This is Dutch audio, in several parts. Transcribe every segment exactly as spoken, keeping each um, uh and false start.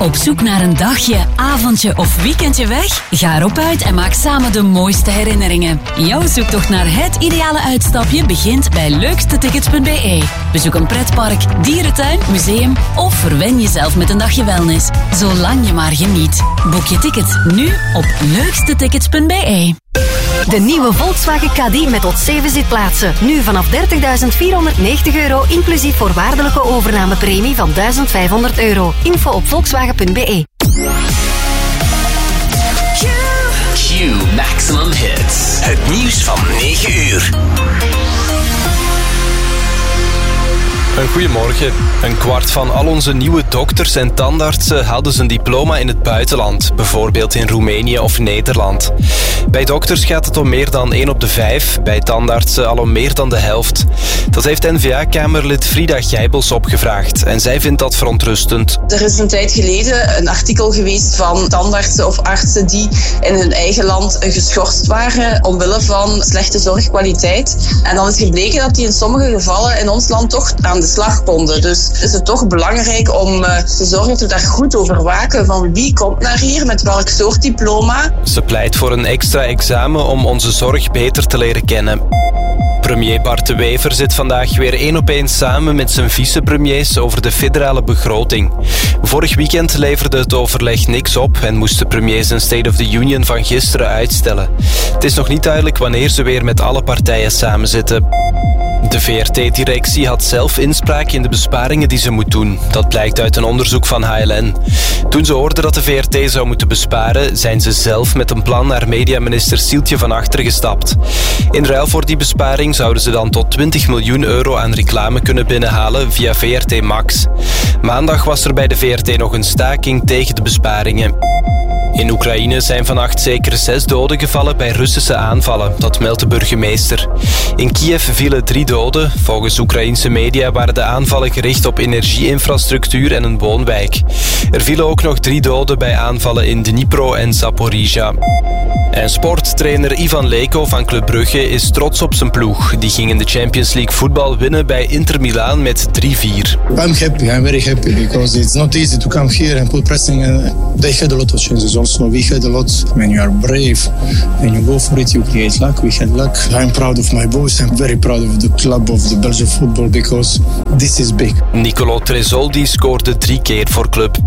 Op zoek naar een dagje, avondje of weekendje weg? Ga erop uit en maak samen de mooiste herinneringen. Jouw zoektocht naar het ideale uitstapje begint bij leukste tickets punt b e. Bezoek een pretpark, dierentuin, museum of verwen jezelf met een dagje wellness. Zolang je maar geniet. Boek je ticket nu op leukste tickets punt b e. De nieuwe Volkswagen Caddy met tot zeven zitplaatsen. Nu vanaf dertigduizend vierhonderdnegentig euro, inclusief voorwaardelijke overnamepremie van duizend vijfhonderd euro. Info op volkswagen punt b e. Q Maximum Hits. Het nieuws van negen uur. Een goedemorgen. Een kwart van al onze nieuwe dokters en tandartsen haalden zijn diploma in het buitenland, bijvoorbeeld in Roemenië of Nederland. Bij dokters gaat het om meer dan één op de vijf, bij tandartsen al om meer dan de helft. Dat heeft N V A-kamerlid Frida Gijbels opgevraagd en zij vindt dat verontrustend. Er is een tijd geleden een artikel geweest van tandartsen of artsen die in hun eigen land geschorst waren omwille van slechte zorgkwaliteit. En dan is gebleken dat die in sommige gevallen in ons land toch aan de slag konden. Dus is het toch belangrijk om uh, te zorgen dat we daar goed over waken van wie komt naar hier, met welk soort diploma. Ze pleit voor een extra examen om onze zorg beter te leren kennen. Premier Bart De Wever zit vandaag weer één op één samen met zijn vicepremiers over de federale begroting. Vorig weekend leverde het overleg niks op en moest de premier zijn State of the Union van gisteren uitstellen. Het is nog niet duidelijk wanneer ze weer met alle partijen samenzitten. De V R T-directie had zelf inspraak in de besparingen die ze moet doen. Dat blijkt uit een onderzoek van H L N. Toen ze hoorden dat de V R T zou moeten besparen, zijn ze zelf met een plan naar mediaminister Sieltje van Achteren gestapt. In ruil voor die besparing zouden ze dan tot twintig miljoen euro aan reclame kunnen binnenhalen via V R T Max. Maandag was er bij de V R T nog een staking tegen de besparingen. In Oekraïne zijn vannacht zeker zes doden gevallen bij Russische aanvallen, dat meldt de burgemeester. In Kiev vielen drie doden. Volgens Oekraïense media waren de aanvallen gericht op energieinfrastructuur en een woonwijk. Er vielen ook nog drie doden bij aanvallen in Dnipro en Zaporizhia. En sporttrainer Ivan Leko van Club Brugge is trots op zijn ploeg. Die ging in de Champions League voetbal winnen bij Inter Milaan met drie vier. I'm happy, I'm very happy because it's not easy to come here and put pressing. Uh, they had a lot of chances also. We had a lot. When you are brave and you go for it, you create luck. We had luck. I'm proud of my boys. I'm very proud of the club, of the Belgian football because this is big. Nicolo Tresoldi scoorde drie keer voor club.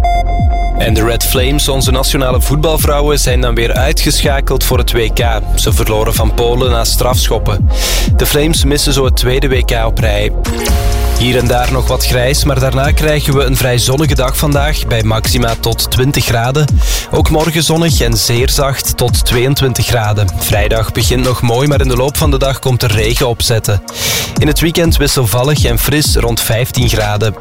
En de Red Flames, onze nationale voetbalvrouwen, zijn dan weer uitgeschakeld voor het W K. Ze verloren van Polen na strafschoppen. De Flames missen zo het tweede W K op rij. Hier en daar nog wat grijs, maar daarna krijgen we een vrij zonnige dag vandaag bij maxima tot twintig graden. Ook morgen zonnig en zeer zacht tot tweeëntwintig graden. Vrijdag begint nog mooi, maar in de loop van de dag komt er regen opzetten. In het weekend wisselvallig en fris rond vijftien graden.